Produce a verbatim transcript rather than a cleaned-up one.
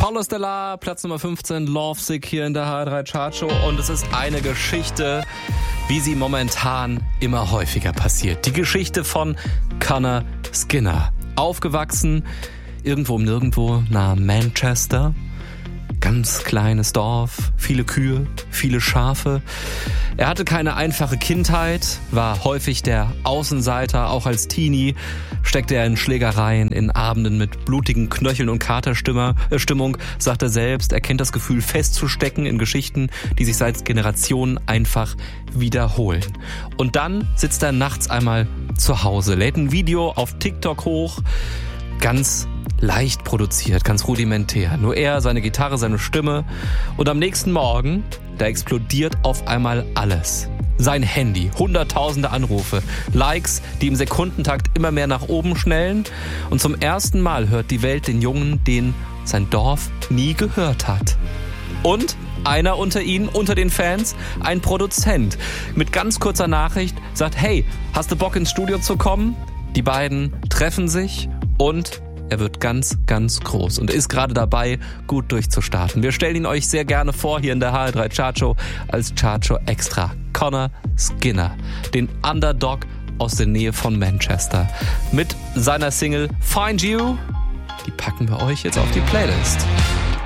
Paulo Stellar, Platz Nummer fünfzehn, Lovesick hier in der H R drei Chartshow. Und es ist eine Geschichte, wie sie momentan immer häufiger passiert. Die Geschichte von Conor Skinner. Aufgewachsen, irgendwo um nirgendwo, nahe Manchester. Ganz kleines Dorf, viele Kühe, viele Schafe. Er hatte keine einfache Kindheit, war häufig der Außenseiter. Auch als Teenie steckte er in Schlägereien, in Abenden mit blutigen Knöcheln und Katerstimmung, sagt er selbst. Er kennt das Gefühl, festzustecken in Geschichten, die sich seit Generationen einfach wiederholen. Und dann sitzt er nachts einmal zu Hause, lädt ein Video auf TikTok hoch, ganz leicht produziert, ganz rudimentär. Nur er, seine Gitarre, seine Stimme. Und am nächsten Morgen, da explodiert auf einmal alles. Sein Handy, hunderttausende Anrufe, Likes, die im Sekundentakt immer mehr nach oben schnellen. Und zum ersten Mal hört die Welt den Jungen, den sein Dorf nie gehört hat. Und einer unter ihnen, unter den Fans, ein Produzent mit ganz kurzer Nachricht sagt, hey, hast du Bock ins Studio zu kommen? Die beiden treffen sich und er wird ganz, ganz groß und ist gerade dabei, gut durchzustarten. Wir stellen ihn euch sehr gerne vor hier in der H R drei Chartshow als Chartshow Extra. Conor Skinner, den Underdog aus der Nähe von Manchester. Mit seiner Single Find You, die packen wir euch jetzt auf die Playlist.